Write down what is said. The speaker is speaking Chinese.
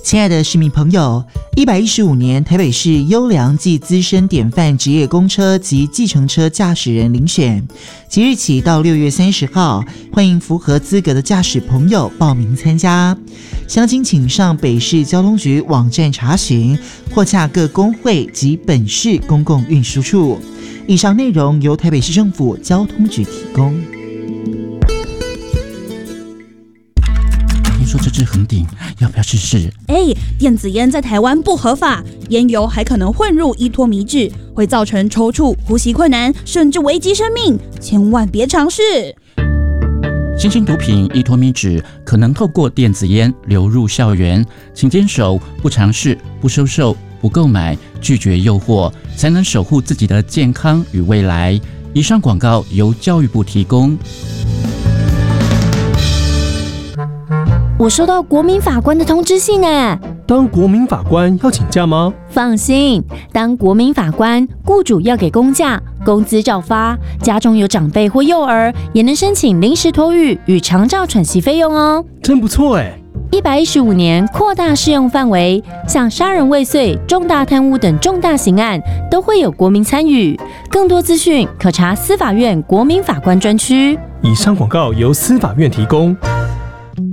亲爱的市民朋友，115年台北市优良暨资深典范职业公车及计程车驾驶人遴选，即日起到6月30号，欢迎符合资格的驾驶朋友报名参加。详情请上北市交通局网站查询，或洽各工会及本市公共运输处。以上内容由台北市政府交通局提供。 听说这支很顶，要不要试试？ 电子烟在台湾不合法，烟油还可能混入依托米脂，会造成抽搐、呼吸困难，甚至危及生命，千万别尝试。 新型毒品依托米脂可能透过电子烟流入校园，请坚守不尝试、不收受、不购买、拒绝诱惑，才能守护自己的健康与未来。以上广告由教育部提供。 我收到国民法官的通知信呢。 当国民法官要请假吗？ 放心，当国民法官，雇主要给公假，工资照发，家中有长辈或幼儿，也能申请临时托育与长照喘息费用哦。 真不错哎 ！115年扩大适用范围，像杀人未遂、重大贪污等重大刑案都会有国民参与。更多资讯可查司法院国民法官专区。 以上广告由司法院提供。